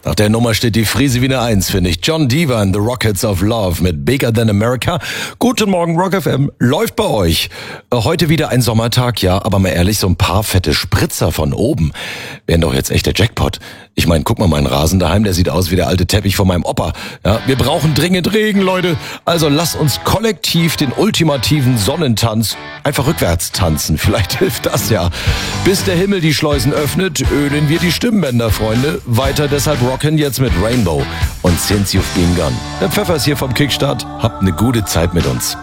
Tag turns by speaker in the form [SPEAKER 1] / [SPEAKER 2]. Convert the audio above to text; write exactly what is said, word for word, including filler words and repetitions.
[SPEAKER 1] Nach der Nummer steht die Friese wie eine Eins, finde ich. John Deaver and the Rockets of Love mit Bigger Than America. Guten Morgen, Rock F M. Läuft bei euch. Heute wieder ein Sommertag, ja, aber mal ehrlich, so ein paar fette Spritzer von oben wären doch jetzt echt der Jackpot. Ich meine, guck mal, meinen Rasen daheim, der sieht aus wie der alte Teppich von meinem Opa. Ja, wir brauchen dringend Regen, Leute. Also lasst uns kollektiv den ultimativen Sonnentanz einfach rückwärts tanzen. Vielleicht hilft das ja. Bis der Himmel die Schleusen öffnet, ölen wir die Stimmbänder, Freunde. Weiter deshalb rocken jetzt mit Rainbow und Since You've Been Gone. Der Pfeffer ist hier vom Kickstart. Habt eine gute Zeit mit uns.